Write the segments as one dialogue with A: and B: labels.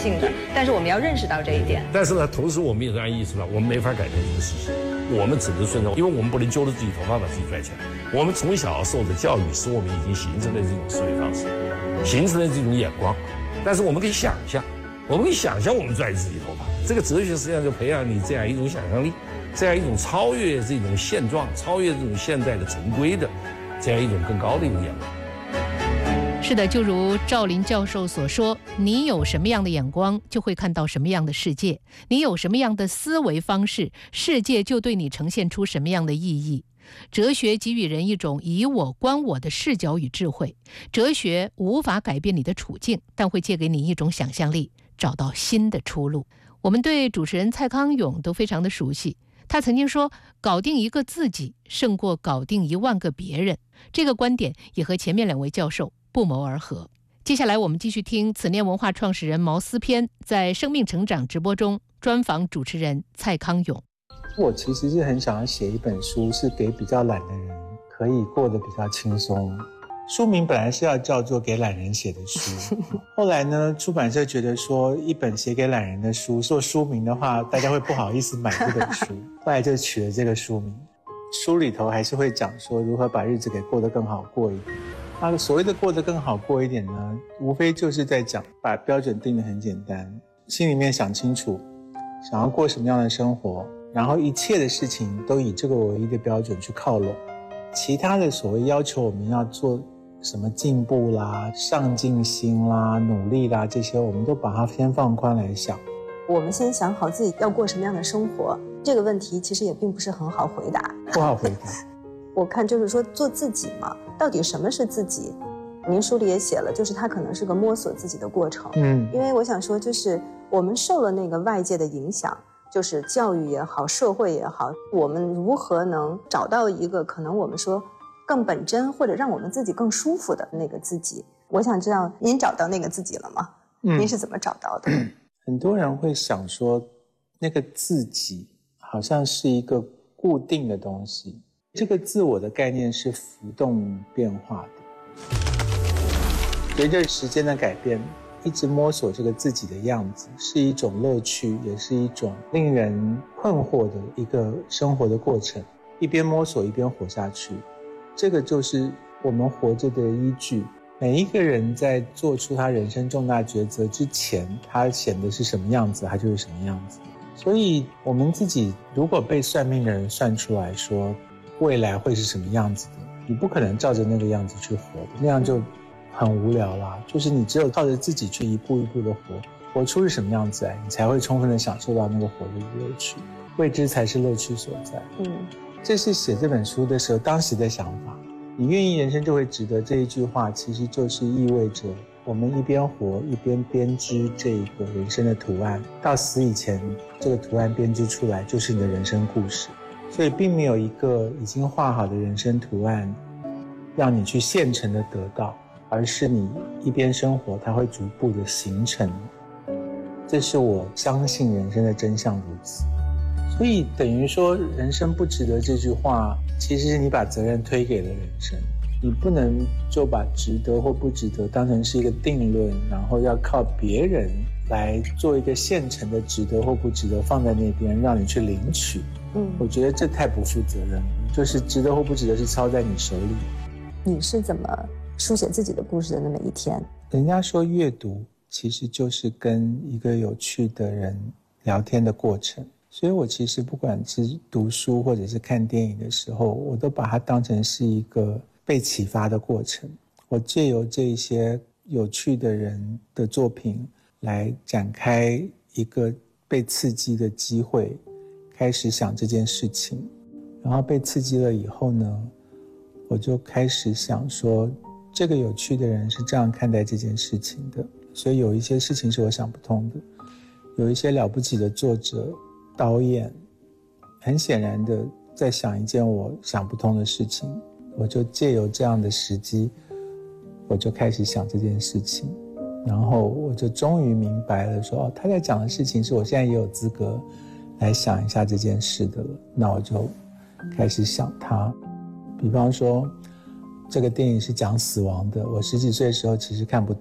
A: 性的，但是我们要认识到这一点。
B: 但是呢，同时我们也要意识到，我们没法改变这个事实，我们只能顺从，因为我们不能揪着自己头发把自己拽起来。我们从小受的教育，使我们已经形成了这种思维方式，形成了这种眼光。但是我们可以想象，我们拽自己头发。这个哲学实际上就培养你这样一种想象力，这样一种超越这种现状、超越这种现代的陈规的这样一种更高的一个眼光。
C: 是的，就如赵林教授所说，你有什么样的眼光，就会看到什么样的世界；你有什么样的思维方式，世界就对你呈现出什么样的意义。哲学给予人一种以我观我的视角与智慧。哲学无法改变你的处境，但会借给你一种想象力，找到新的出路。我们对主持人蔡康永都非常的熟悉，他曾经说，搞定一个自己胜过搞定10000个别人。这个观点也和前面2位教授不谋而合。接下来我们继续听此念文化创始人毛思偏在生命成长直播中专访主持人蔡康永。
D: 我其实是很想要写一本书，是给比较懒的人可以过得比较轻松。书名本来是要叫做给懒人写的书，后来呢，出版社觉得说一本写给懒人的书做书名的话，大家会不好意思买这本书，后来就取了这个书名。书里头还是会讲说如何把日子给过得更好过一点。那所谓的过得更好过一点呢，无非就是在讲把标准定得很简单，心里面想清楚想要过什么样的生活，然后一切的事情都以这个唯一的标准去靠拢。其他的所谓要求我们要做什么进步啦、上进心啦、努力啦，这些我们都把它先放宽来想。
E: 我们先想好自己要过什么样的生活，这个问题其实也并不是很好回答。
D: 不好回答。
E: 我看就是说做自己嘛，到底什么是自己？您书里也写了，就是它可能是个摸索自己的过程。因为我想说，就是我们受了那个外界的影响，就是教育也好，社会也好，我们如何能找到一个可能我们说更本真，或者让我们自己更舒服的那个自己？我想知道您找到那个自己了吗？您是怎么找到的？
D: 很多人会想说，那个自己好像是一个固定的东西，这个自我的概念是浮动变化的。随着时间的改变，一直摸索这个自己的样子，是一种乐趣，也是一种令人困惑的一个生活的过程。一边摸索一边活下去，这个就是我们活着的依据。每一个人在做出他人生重大抉择之前，他显得是什么样子，他就是什么样子。所以我们自己如果被算命的人算出来说未来会是什么样子的，你不可能照着那个样子去活的，那样就很无聊啦。就是你只有靠着自己去一步一步的活出是什么样子来，你才会充分的享受到那个活的乐趣。未知才是乐趣所在。这是写这本书的时候当时的想法。你愿意人生就会值得，这一句话其实就是意味着我们一边活一边编织这个人生的图案，到死以前这个图案编织出来就是你的人生故事。所以并没有一个已经画好的人生图案让你去现成的得到，而是你一边生活它会逐步的形成。这是我相信人生的真相如此。所以等于说人生不值得这句话，其实是你把责任推给了人生。你不能就把值得或不值得当成是一个定论，然后要靠别人来做一个现成的值得或不值得放在那边让你去领取。我觉得这太不负责任了，就是值得或不值得是操在你手里。
E: 你是怎么书写自己的故事的那么一天？
D: 人家说阅读其实就是跟一个有趣的人聊天的过程，所以我其实不管是读书或者是看电影的时候，我都把它当成是一个被启发的过程。我借由这些有趣的人的作品来展开一个被刺激的机会，开始想这件事情。然后被刺激了以后呢，我就开始想说，这个有趣的人是这样看待这件事情的，所以有一些事情是我想不通的。有一些了不起的作者导演很显然的在想一件我想不通的事情，我就借由这样的时机，我就开始想这件事情。然后我就终于明白了说，他在讲的事情是我现在也有资格来想一下这件事的了。那我就开始想它。比方说这个电影是讲死亡的，我10几岁的时候其实看不懂，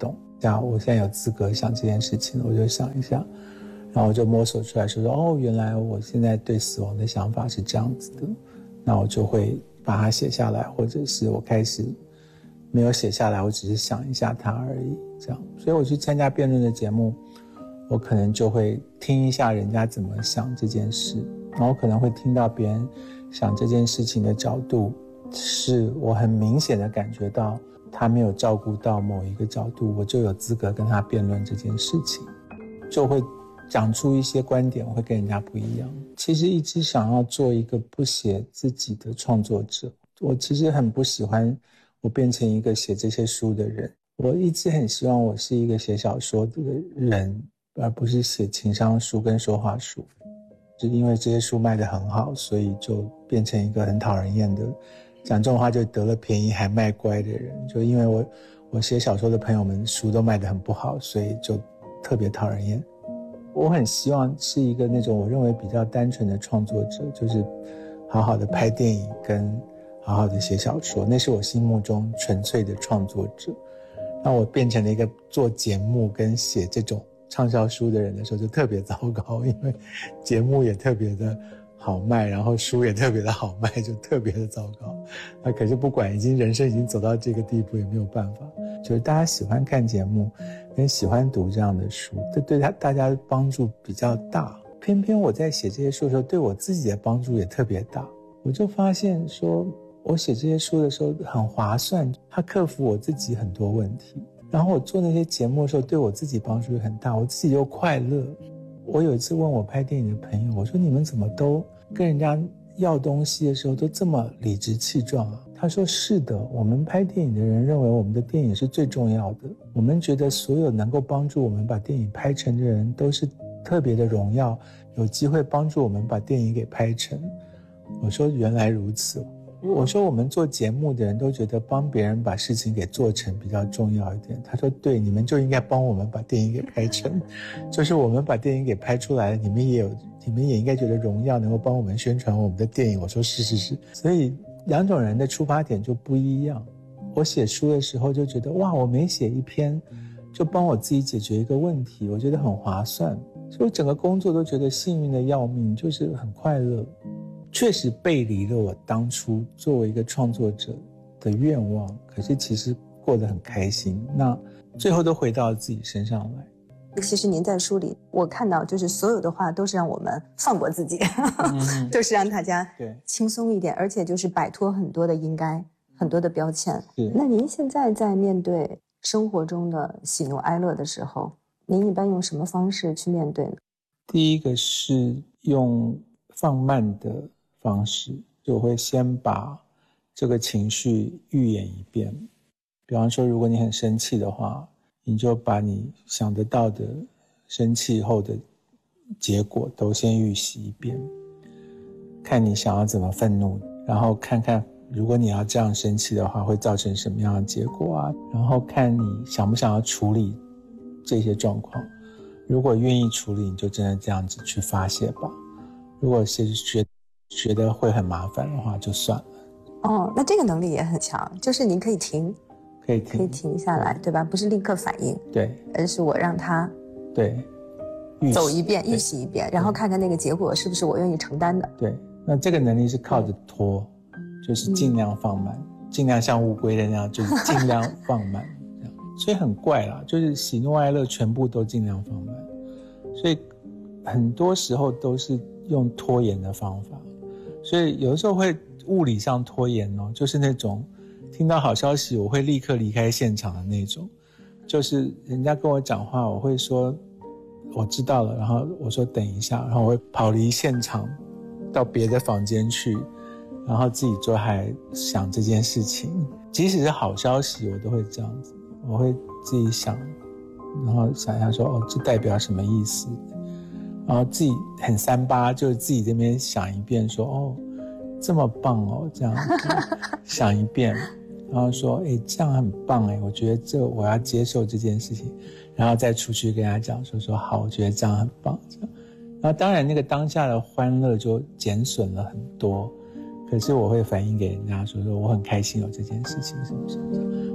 D: 我现在有资格想这件事情了，我就想一下，然后我就摸索出来说原来我现在对死亡的想法是这样子的，那我就会把它写下来，或者是我开始没有写下来，我只是想一下它而已，这样。所以我去参加辩论的节目，我可能就会听一下人家怎么想这件事，然后可能会听到别人想这件事情的角度，是我很明显的感觉到他没有照顾到某一个角度，我就有资格跟他辩论这件事情，就会讲出一些观点，会跟人家不一样。其实一直想要做一个不写自己的创作者，我其实很不喜欢我变成一个写这些书的人，我一直很希望我是一个写小说的人，而不是写情商书跟说话书。是因为这些书卖得很好，所以就变成一个很讨人厌的，讲这种话就得了便宜还卖乖的人。就因为我写小说的朋友们书都卖得很不好，所以就特别讨人厌。我很希望是一个那种我认为比较单纯的创作者，就是好好的拍电影跟好好的写小说，那是我心目中纯粹的创作者。那我变成了一个做节目跟写这种畅销书的人的时候就特别糟糕，因为节目也特别的好卖，然后书也特别的好卖，就特别的糟糕。那可是不管人生已经走到这个地步，也没有办法，就是大家喜欢看节目跟喜欢读这样的书，这对大家帮助比较大。偏偏我在写这些书的时候，对我自己的帮助也特别大。我就发现说我写这些书的时候很划算，它克服我自己很多问题，然后我做那些节目的时候对我自己帮助也很大，我自己又快乐。我有一次问我拍电影的朋友，我说你们怎么都跟人家要东西的时候都这么理直气壮啊？他说是的，我们拍电影的人认为我们的电影是最重要的，我们觉得所有能够帮助我们把电影拍成的人都是特别的荣耀，有机会帮助我们把电影给拍成。我说原来如此。我说我们做节目的人都觉得帮别人把事情给做成比较重要一点。他说对，你们就应该帮我们把电影给拍成，就是我们把电影给拍出来了，你们也应该觉得荣耀，能够帮我们宣传我们的电影。我说是。所以两种人的出发点就不一样。我写书的时候就觉得哇，我每写一篇就帮我自己解决一个问题，我觉得很划算，所以我整个工作都觉得幸运的要命，就是很快乐。确实背离了我当初作为一个创作者的愿望，可是其实过得很开心，那最后都回到自己身上来。
E: 其实您在书里我看到就是所有的话都是让我们放过自己，都是让大家轻松一点，而且就是摆脱很多的应该，很多的标签。那您现在在面对生活中的喜怒哀乐的时候，您一般用什么方式去面对呢？
D: 第一个是用放慢的方式，就我会先把这个情绪预演一遍。比方说如果你很生气的话，你就把你想得到的生气后的结果都先预习一遍，看你想要怎么愤怒，然后看看如果你要这样生气的话会造成什么样的结果啊，然后看你想不想要处理这些状况。如果愿意处理，你就真的这样子去发泄吧。如果是觉得会很麻烦的话，就算了。
E: 那这个能力也很强，就是您可以停下来，对吧？不是立刻反应，
D: 对，
E: 而是我让他走一遍，预习一遍，然后看看那个结果是不是我愿意承担的。
D: 对，那这个能力是靠着拖，就是尽量放慢，尽量像乌龟的那样，就是尽量放慢这样。所以很怪啦，就是喜怒哀乐全部都尽量放慢，所以很多时候都是用拖延的方法。所以有的时候会物理上拖延就是那种听到好消息我会立刻离开现场的那种，就是人家跟我讲话我会说我知道了，然后我说等一下，然后我会跑离现场到别的房间去，然后自己就还想这件事情。即使是好消息我都会这样子，我会自己想，然后想一下说这代表什么意思，然后自己很3-8，就是自己这边想一遍说这么棒这样子想一遍，然后说这样很棒我觉得我要接受这件事情，然后再出去跟他讲说好，我觉得这样很棒这样。然后当然那个当下的欢乐就减损了很多，可是我会反映给人家说我很开心有这件事情什么什么，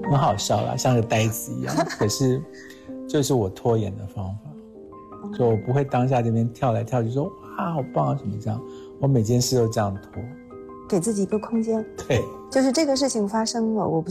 D: 很好笑啦，像个呆子一样。可是就是我拖延的方法，就我不会当下这边跳来跳去说哇好棒啊什么这样，我每件事都这样拖，
E: 给自己一个空间。
D: 对，
E: 就是这个事情发生了，我不